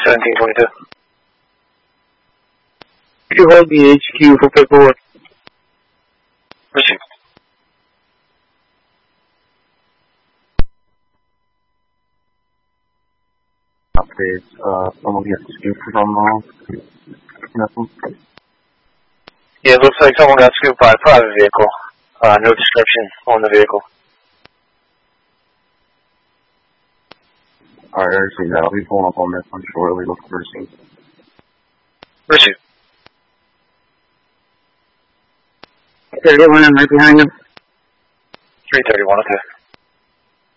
1722. You hold the HQ for paperwork. Received. Updates, someone gets scooped from nothing. Yeah, it looks like someone got scooped by a private vehicle. No description on the vehicle. Alright, actually, I'll be pulling up on this one shortly. Look for scene. Received. 31, I'm right behind you. 331, okay.